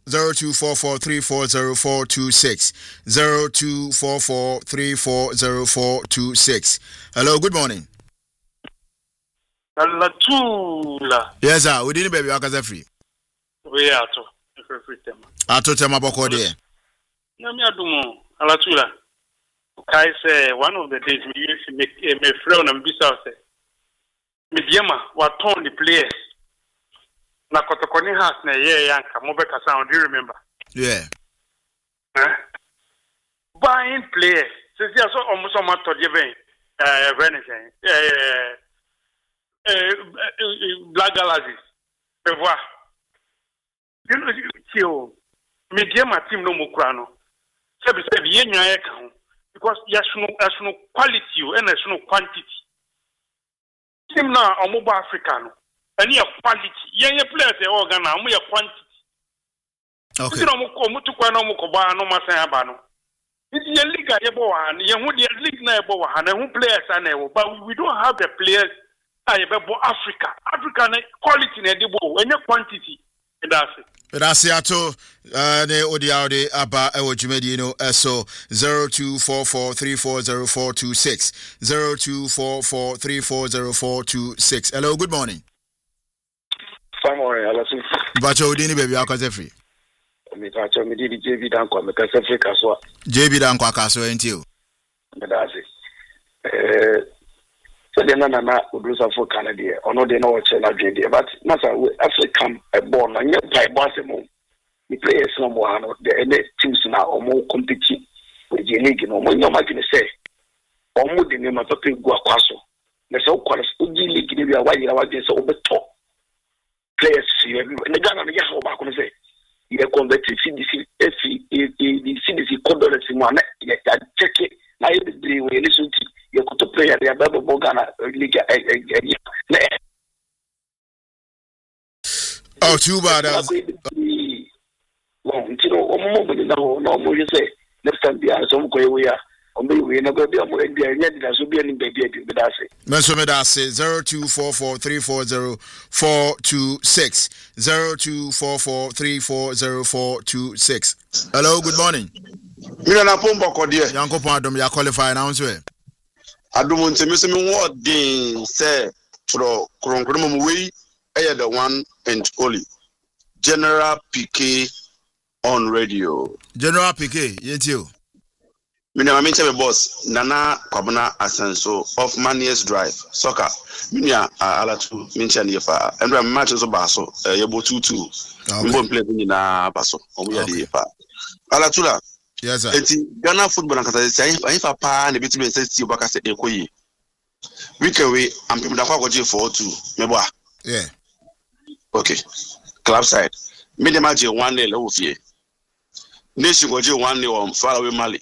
0244340426. 0244340426. Hello, good morning. Alatula. Yes, sir. We didn't baby akaza free. We are to free them. Ato tema boko there. Nami adumo. Alatula. Kai say one of the days we used to make a friend and bisa say. Mediama what torn the players. Na kotokoni has na ye yanka mobeka sound. Do you remember? Yeah. Buying players. Since you saw almost on my thought you Black Galaxies. You know, medium team no mukrano. So be said, because there's no quality and there's no quantity. Team now are mobile African. And you quality. Young players are organ and we are quantity. Okay. You know, Mutukano Mukoba no Masayabano. It's the league I ever and young league never and who players are never, but we don't have the players. Africa quality na debo any quantity that's ato ne odiaode aba ewo dwumadi no so 0244340426 0244340426. Hello, good morning. Fine morning, Alasin. Bacho odini baby akaze free. Me tacho me di JB Danko me kase free kaswa. JB Danko akaso entio. Me dase. So the nana udrusa for Canada or no they know what na dwe but masa African born and yet by basketball the players no more the any teams now or more compete with the league no more normal can say or more the name of people go akwaso na so kwala uji league ni bia waji na waji so obeto players you na Ghana na ya ba ko say you convert CDC CDC codolars mo na ya check na you be we listen to you could play at the Bible Ghana league. Oh, too bad. Well, you know, no more you say. Next time, there are some way we are. We never be able to be a baby. Mesomedase 0244340426 0244340426. Hello, good morning. Mina pomba ko die. Yanko Padom ya qualify now so. Adum ntemi what din say pro kronkron mu we the one and only General PK on radio. General PK, yetio. Mina mamenche be boss Nana Kwabena Asenso of Maniers Drive soccer. Mina alatu mention yefa. Andra match so baso yebo 2-2. Mbo play ni na baso. Omu ya di yefa. Alatula. Yes sir. Eti Ghana football and kata say ayifa pa na bit me say ti obaka say ekoyi. Weekend we am pim da kwa goje 4-2. Mebo a. Yeah. Okay. Club side. Me dem aje 1-0 ofie. Nation goje 1-0 on far away Mali.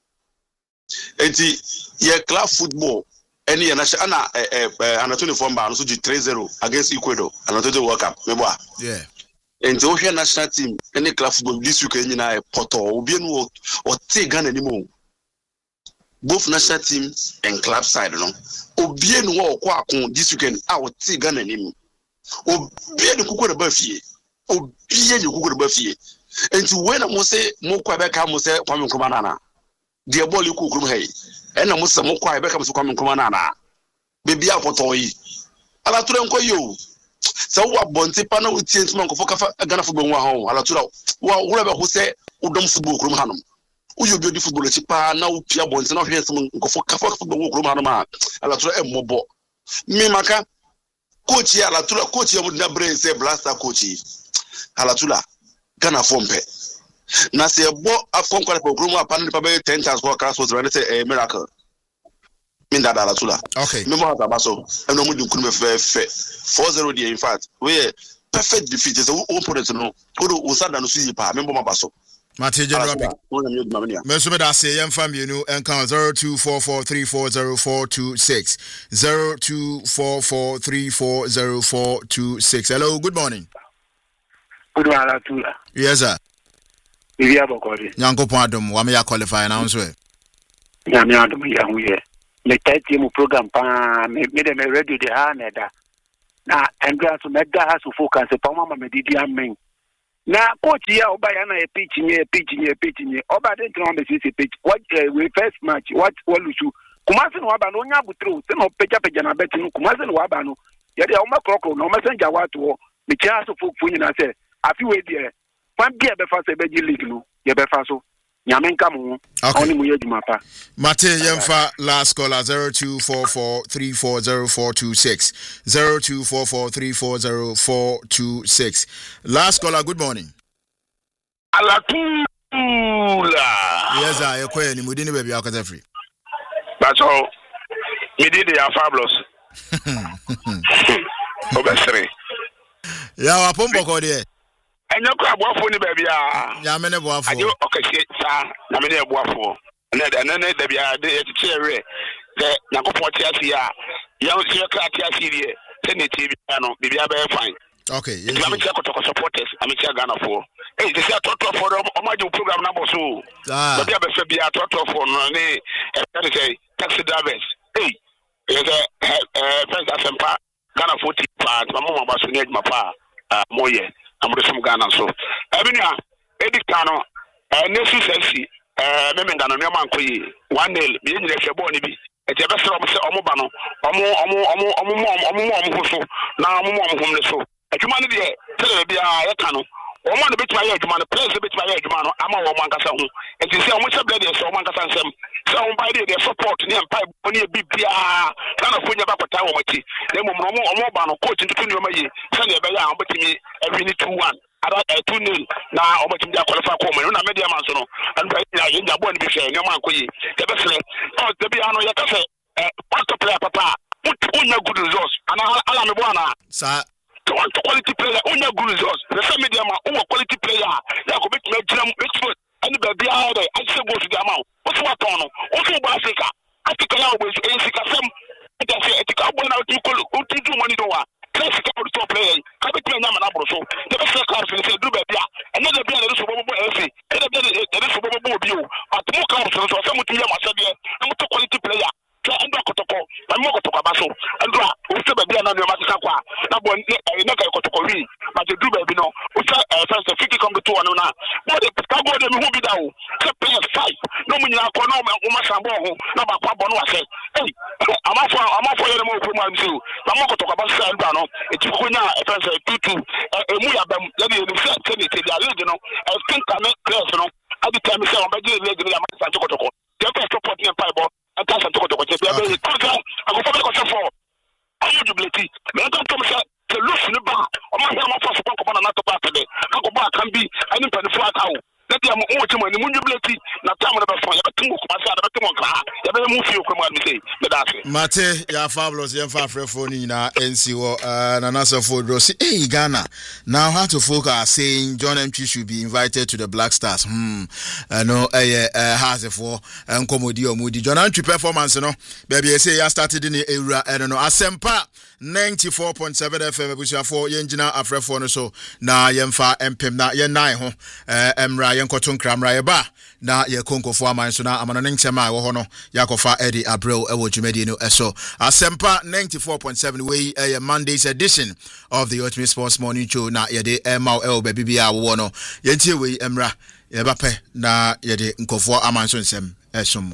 Eti ye club football any national under 24 ba no so 3-0 against Ecuador and the World Cup. Mebo a. Yeah. And the Ocean national team, any club football this week, any na Porto, Obiano or take Ghana anymore. Both national team and club side, no. Obiano or this weekend, I would take Ghana anymore. Obiano Kuko the Buffy, Obiano Kuko the Buffy. And to when I must say, more Quebec, I must say, Kwame Kumanana. Dear Bolly Kukum Hay, and I must say, more Quebec, I must come Kumanana. Baby, I put away. I'll tell you. So what bonti pana with teams man ko foka Ghana football wa ho ala tura wa wura who say udom football krum hanum uyo bi football chipa na u pia bonti na hwe sem ko foka football krum hanum ala tura emmobo mi maka coach ya ala tura coach ya mudna brain say blaster coach ala tura Ghana fompe na se bo afcon kwala program wa panel pa be 10 times for class was ready say a miracle Minda ala tula. Okay. Memo ata baso. Eno mu dinku me fe 4-0 die in fact. We perfect defeat is opponent no. Odo usada no suyi pa membo mabaso. Mate General. Meso me da say yem fam you enka 0244340426 0244340426. Hello, good morning. Good morning, Tula. Yes sir. Bibi abokori. Yanko Padom wa me ya qualify now so. Ya me adum ya huye. Me tete mu program pa me de me radio de ha na da na Andrea so me da ha so focus pa mama me didi amen na coach here oba ya na pitch oba dey try on the pitch what we first match what lusu Kumasi no aba no nya butro se no peja na bet no Kumasi no aba no ye dey o makroko no messenger wato me chia so fo nyina se afi we dey fan bia be fa se be gi league no ye be fa so nyame nka mo oni mo ye djuma pa Mate yemfa last caller 0244340426 0244340426 last caller good morning Alatula yes I ekwe ni mudi ni baby akata free that's all me did the fabulous obesere ya wapombo ko de enyo kwa boafo ni baby a ya me ne boafo ajo okese sa na me ne boafo na da bia de chere de yakopon tiasi a ya se kra tiasi de se ne ti bia no bia be fine okay yes I'm check to supporters I'm check Ghana for hey they say total for omajo program na boso bia be fe bia total for no ne they say taxi drivers hey first asempa Ghana 40 part mama baso ne adwuma pa moye amre from Ghana so ebinua edikano nesu sesi me Ghana no man koyi 1-0 me nyire hwe ball ni bi eti be se omo ba no omo so na omo hom so adwuma no de tele bia ya kanu omo no betima ya adwuma no place betima ya adwuma no ama wo mankasa ho eti se omo cheblade se omo mankasa nsem se omo by the support ne empa oni bibia kana fonya bakota wo machi na omo ba no coach ntutu ni omo yi se ne be ya obetimi every 2-1 ada 2-0 na obetimi dia qualify ko mo na media man so no and ya nya bo ni bi hwe ne man koyi te be sele o te bia no ya ka se part player papa unya good results ana ala me bo ana sa quality player unya good results the same media ma quality player ya ko betima ginam betima ani ba bia ada ase go to the amount what what on no o ba Africa Africa ya obo ensika sem ita se etika bo na utu money do wa class ka do top player ka betima nya na bro so the best card finish do ba bia ene da bia na so bobo ese ene da so bobo obi o atomo ka so so mutu ya ma sabe na mutu quality player ando kotoko na mo kotoko abaso ando a o se bia na no ma sika kwa na bo ne ka kotoko wi ma je du bia no o sa first 50 come to 2 na bo de ka go de mi hu bi da o se player 5 no mu nyina ko na o ma sambo ho na ba kwa bo no ase eh amafo yere mo ko ma nsi na mo kotoko abaso ando no e ti ko nya first 2-2 emu ya bam ya de ni se ni te dia league no e think am class no adi time se on ba je league no ya ma sa kotoko je ko support ni pa bo atasa to ko te bia be turka agofa be ko se for amu jubility me nka to me se lusu ni ba o ma hia ma fa so ko na to pa de ko ba kan bi ani pa ni fu aka o na dia mo o ti mo ni mu jubility na ta mo be fo ya be tungu ko ma sa da be tungu kra ya be mu fi ko ma mi say be da se Mate ya fabulous ya fa frefo ni na NC wo na nasa for do say hey Ghana now how to folk are saying John M3 should be invited to the Black Stars no has for enkomodi omudi John M3 performance no baby say ya started in era no asempa 94.7 FM busuafo yenjina afrefo no so na yemfa empem na ye nine ho emra yenkoto nkramra ye ba na ye konkofo aman so na amano nchema wo ho no yakofa Eddie Abreu ewo dwumadi no eso asempa 94.7 we Monday's edition of the Ultimate Sports Morning Show na ye de emau el baby bia wo no yentie we emra ye bape na ye de nkofo aman so nsem esum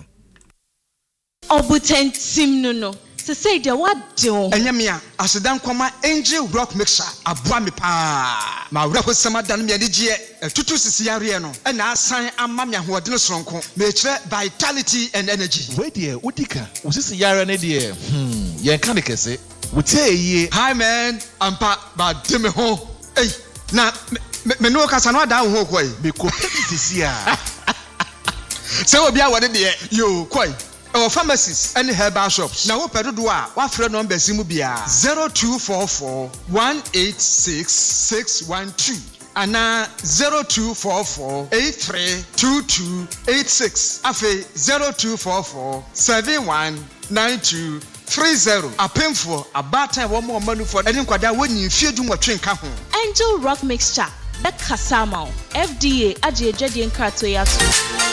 obutentim no se say de what do enyamia asedan kwama angel rock mixer aboa me pa ma wura ko samadan me adigye tutu sisi yare no na asan ama me ahoɔden soronko me kire vitality and energy we dey udika usisi yare ne dey yen kan de kese wutie hi man ampa ba de me ho ei na me no kasa no ada ho koi me ko sisi a se obi a wode de yo koi our pharmacies and herbal shops. Now, what do what friend number Simubia 0244 186 612 and 0244 832286. Afe 0244 719230. A painful a bad time one more money for any quada when you fear do what train come home. Angel Rock Mixture. That Kasama FDA Ajay Jadi and Kratoyasu.